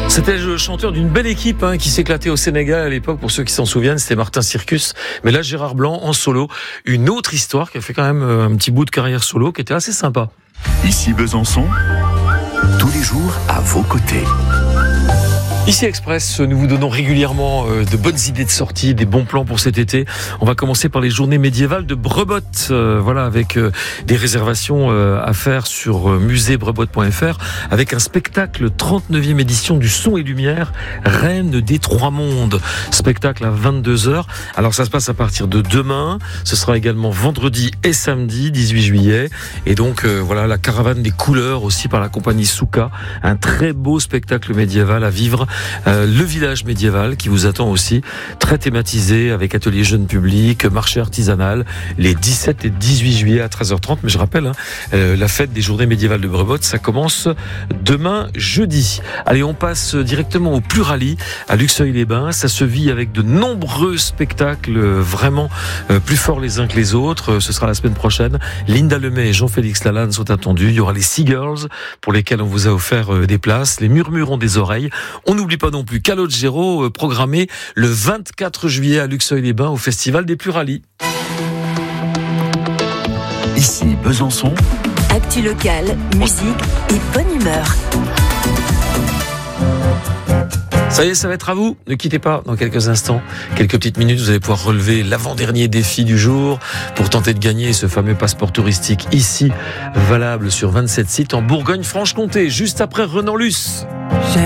C'était le chanteur d'une belle équipe qui s'éclatait au Sénégal à l'époque, pour ceux qui s'en souviennent, c'était Martin Circus. Mais là, Gérard Blanc en solo, une autre histoire qui a fait quand même un petit bout de carrière solo qui était assez sympa. Ici Besançon, tous les jours à vos côtés. Ici Express, nous vous donnons régulièrement de bonnes idées de sortie, des bons plans pour cet été. On va commencer par les journées médiévales de Brebotte, avec des réservations à faire sur musée-brebotte.fr, avec un spectacle 39e édition du son et lumière, Reine des Trois Mondes. Spectacle à 22h. Alors ça se passe à partir de demain. Ce sera également vendredi et samedi, 18 juillet. Et donc la caravane des couleurs aussi par la compagnie Souka. Un très beau spectacle médiéval à vivre. Le village médiéval qui vous attend aussi, très thématisé avec atelier jeune public, marché artisanal, les 17 et 18 juillet à 13h30. Mais je rappelle, la fête des journées médiévales de Brebotte, ça commence demain jeudi. Allez, on passe directement au Plurali à Luxeuil-les-Bains. Ça se vit avec de nombreux spectacles vraiment plus forts les uns que les autres. Ce sera la semaine prochaine. Linda Lemay et Jean-Félix Lalanne sont attendus. Il y aura les Seagirls pour lesquels on vous a offert des places. Les Murmures ont des oreilles. On n'oublie pas non plus Calogero, programmé le 24 juillet à Luxeuil-les-Bains au Festival des Plurali. Ici Besançon. Actu locale, musique et bonne humeur. Ça y est, ça va être à vous. Ne quittez pas dans quelques instants. Quelques petites minutes, vous allez pouvoir relever l'avant-dernier défi du jour pour tenter de gagner ce fameux passeport touristique ici, valable sur 27 sites en Bourgogne-Franche-Comté, juste après Renan Luce.